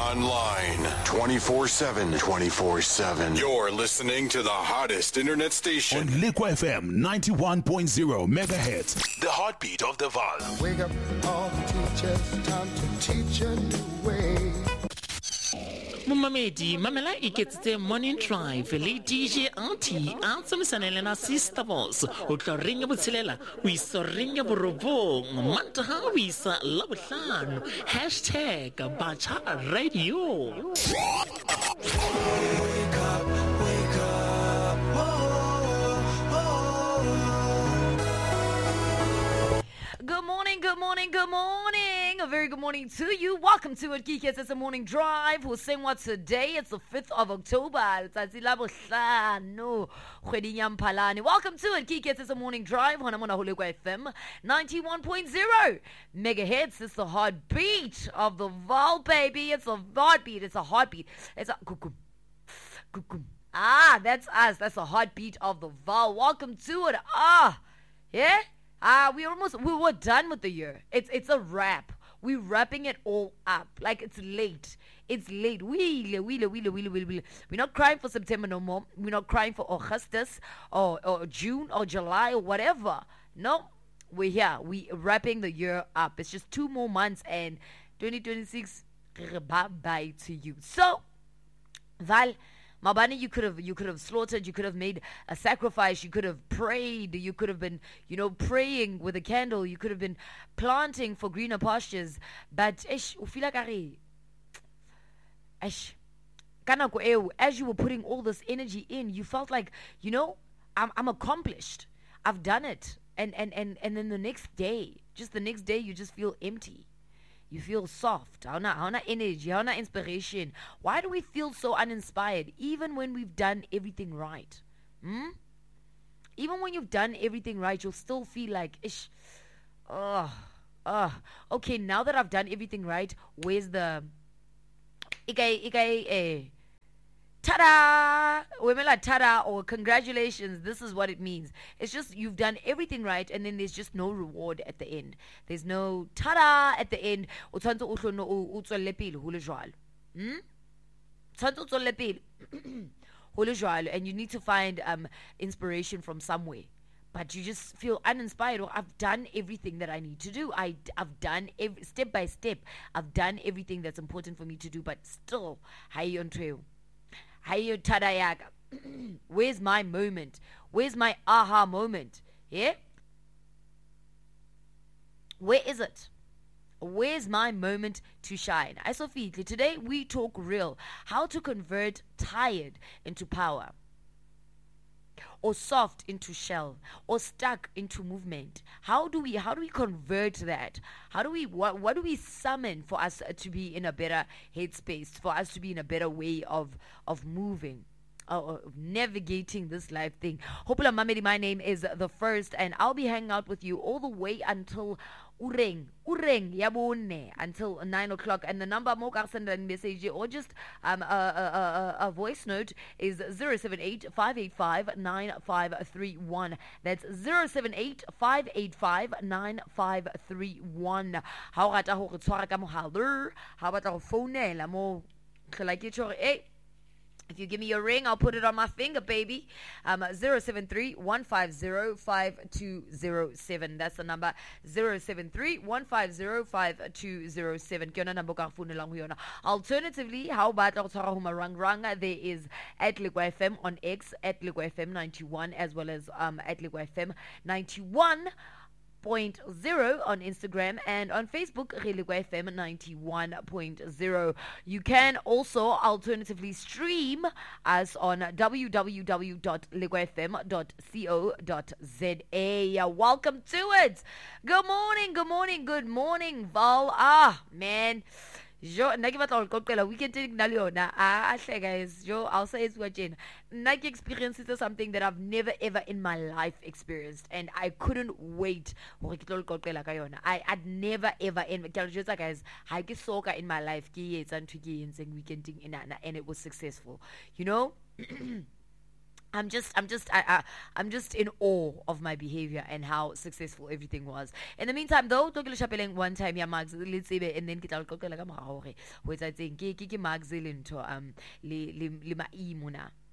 online 24/7. 24/7. You're listening to the hottest internet station on Liquid FM 91.0 megahertz. The heartbeat of the Val. Wake up all the teachers, time to teach a new way. Mumamedi, Mamela iketse morning drive, le DJ Auntie, Ansem Sanelena Sister Boss, Utloringa Butselela, we saw Ringa Borobong, Mantaha, we saw Labushan, hashtag Bacha Radio. Wake up, Good morning, good morning, good morning. A very good morning to you. Welcome to it, Geekheads. It's a morning drive. We'll sing what today. It's the 5th of October. Welcome to it, Geekheads. It's a morning drive. On Liquid FM 91.0 megahertz. It's the heartbeat of the Val, baby. It's a heartbeat. It's a heartbeat. It's a kukum. That's us. That's the heartbeat of the Val. Welcome to it. Yeah. We were done with the year. It's a wrap. We're wrapping it all up. Like it's late. It's late. We're not crying for September no more. We're not crying for Augustus or June or July or whatever. No, we're here. We're wrapping the year up. It's just 2 more months and 2026. Bye to you. So, Val. Mabani, you could have slaughtered, you could have made a sacrifice, you could have prayed, you could have been, praying with a candle, you could have been planting for greener pastures. But as you were putting all this energy in, you felt like, I'm accomplished. I've done it. And then the next day, you just feel empty. You feel soft. Hauna energy, hauna inspiration. Why do we feel so uninspired even when we've done everything right? Even when you've done everything right, you'll still feel like, okay, now that I've done everything right, where's the ta-da! Wemela ta-da or congratulations, this is what it means. It's just you've done everything right and then there's just no reward at the end. There's no ta-da at the end. And you need to find inspiration from somewhere. But you just feel uninspired. Or I've done everything that I need to do. I've done step by step. I've done everything that's important for me to do. But still, hayi on trail. Hayo tadayaga. Where's my moment? Where's my aha moment? Yeah? Where is it? Where's my moment to shine? I Sophie, today we talk real. How to convert tired into power. Or soft into shell, or stuck into movement. How do we convert that? What do we summon for us to be in a better headspace, for us to be in a better way of moving, of navigating this life thing? Hopula Mamedi, my name is The First, and I'll be hanging out with you all the way until Ureng yabone until 9 o'clock. And the number mo ka send a message or just a voice note is 078-585-9531. That's 078-585-9531. How rata ho re tshwara ka mohala, ha batla go founela mo tlhola ke tshore if you give me your ring, I'll put it on my finger, baby. 073-150-5207. That's the number. 073-150-5207. Ke yona number ka founela ho yona. Alternatively, how about there is at Liquid FM on X, at Liquid FM 91, as well as at Liquid FM 91.0 on Instagram, and on Facebook Liquid FM 91.0. You can also alternatively stream us on www.liquidfm.co.za. Welcome to it. Good morning, Val. Man, Jo, nna ke batla go qoqela weekend e nna le yona. Guys, Jo, I'll say it's what Jen. Nna ke experienced something that I've never ever in my life experienced, and I couldn't wait hore ke tlo qoqela ka yona. I'd never ever in guys, ha ke soka in my life ke etsa ntho ke entseng weekending ena, and it was successful. I'm just in awe of my behavior and how successful everything was. In the meantime, though, Tokile Chapeleng one time, yeah, Max, let's say, and then kita like I'm which I think, Kiki Max Zilinto, Lima Imuna.